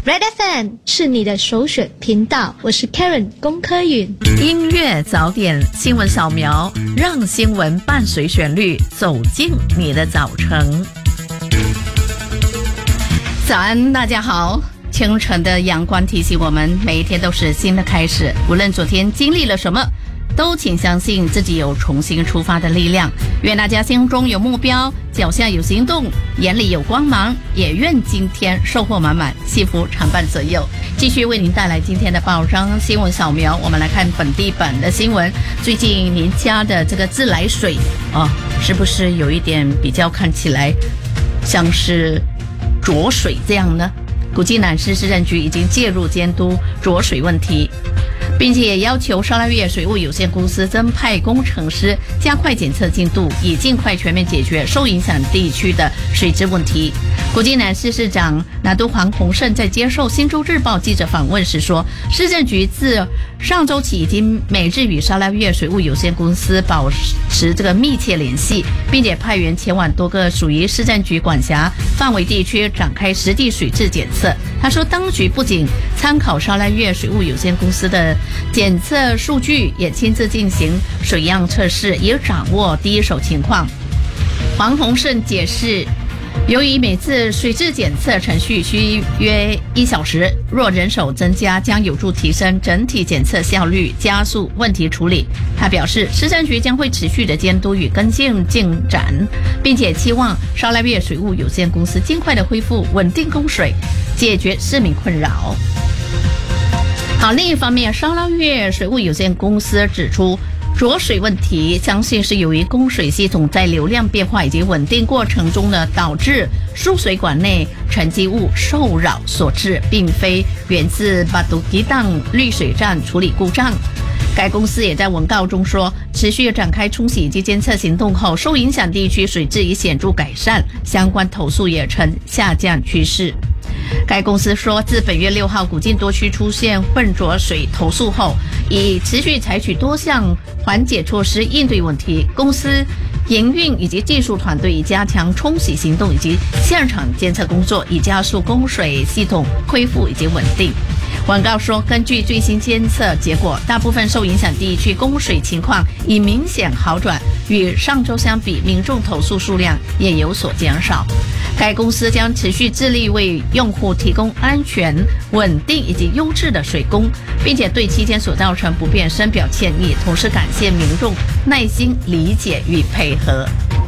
Red FM 是你的首选频道，我是 Karen 龚科允。 音乐早点新闻扫描，让新闻伴随旋律走进你的早晨。早安，大家好。清晨的阳光提醒我们，每一天都是新的开始，无论昨天经历了什么，都请相信自己有重新出发的力量。愿大家心中有目标，脚下有行动，眼里有光芒，也愿今天收获满满，幸福常伴左右。继续为您带来今天的报章新闻扫描，我们来看本地版的新闻。最近您家的这个自来水是不是有一点比较看起来像是浊水这样呢？古迹南市市政局已经介入监督浊水问题，并且也要求沙拉越水务有限公司增派工程师，加快检测进度，以尽快全面解决受影响地区的水质问题。古迹南市市长拿督黄宏胜在接受新洲日报记者访问时说，市政局自上周起已经每日与沙拉越水务有限公司保持这个密切联系，并且派员前往多个属于市政局管辖范围地区展开实地水质检测。他说，当局不仅参考沙拉越水务有限公司的检测数据，也亲自进行水样测试，以掌握第一手情况。黄宏胜解释，由于每次水质检测程序需约1小时，若人手增加，将有助提升整体检测效率，加速问题处理。他表示，市政局将会持续的监督与跟进进展，并且期望沙拉越水务有限公司尽快的恢复稳定供水，解决市民困扰。好，另一方面，沙拉越水务有限公司指出，浊水问题相信是由于供水系统在流量变化以及稳定过程中呢，导致输水管内沉积物受扰所致，并非源自巴杜吉当滤水站处理故障。该公司也在文告中说，持续展开冲洗以及监测行动后，受影响地区水质已显著改善，相关投诉也呈下降趋势。该公司说，自本月6号古晋多区出现混浊水投诉后，已持续采取多项缓解措施应对问题。公司营运以及技术团队已加强冲洗行动以及现场监测工作，以加速供水系统恢复以及稳定。文告说，根据最新监测结果，大部分受影响地区供水情况已明显好转，与上周相比，民众投诉数量也有所减少。该公司将持续致力为用户提供安全、稳定以及优质的水供，并且对期间所造成不便深表歉意，同时感谢民众耐心理解与配合。